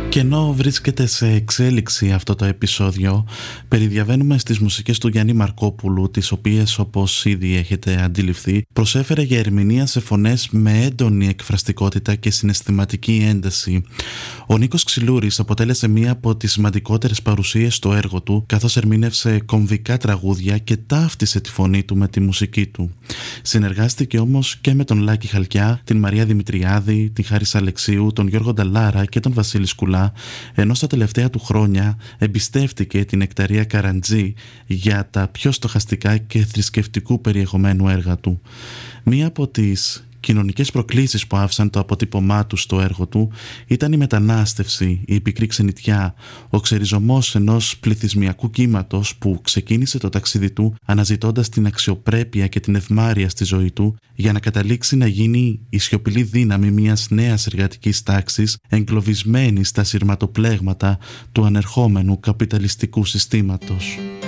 Και ενώ βρίσκεται σε εξέλιξη αυτό το επεισόδιο, περιδιαβαίνουμε στις μουσικές του Γιάννη Μαρκόπουλου, τις οποίες, όπως ήδη έχετε αντιληφθεί, προσέφερε για ερμηνεία σε φωνές με έντονη εκφραστικότητα και συναισθηματική ένταση. Ο Νίκος Ξυλούρης αποτέλεσε μία από τις σημαντικότερες παρουσίες στο έργο του, καθώς ερμήνευσε κομβικά τραγούδια και ταύτισε τη φωνή του με τη μουσική του. Συνεργάστηκε όμως και με τον Λάκη Χαλκιά, την Μαρία Δημητριάδη, την Χάρισα Αλεξίου, τον Γιώργο Νταλάρα και τον Βασίλη Σκουλά, ενώ στα τελευταία του χρόνια εμπιστεύτηκε την Νεκταρία Καραντζή για τα πιο στοχαστικά και θρησκευτικού περιεχομένου έργα του. Μία από τις κοινωνικές προκλήσεις που άφησαν το αποτύπωμά του στο έργο του ήταν η μετανάστευση, η πικρή ξενιτιά, ο ξεριζωμός ενός πληθυσμιακού κύματος που ξεκίνησε το ταξίδι του αναζητώντας την αξιοπρέπεια και την ευμάρεια στη ζωή του για να καταλήξει να γίνει η σιωπηλή δύναμη μιας νέας εργατικής τάξης εγκλωβισμένη στα σειρματοπλέγματα του ανερχόμενου καπιταλιστικού συστήματος.